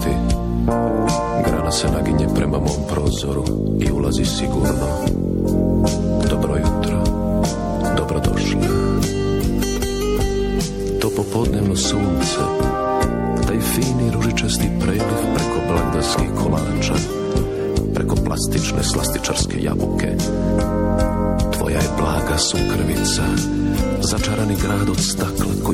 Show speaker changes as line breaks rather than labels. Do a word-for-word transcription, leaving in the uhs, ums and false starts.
otvoriti. Grana se naginje prema mom prozoru i ulazi sigurno. Dobro jutro, dobrodošli. To popodnevno sunce, taj fini ružičasti preliv preko blagdanskih kolača, preko plastične slastičarske jabuke. Tvoja je blaga sukrvica, začarani grad od stakla koji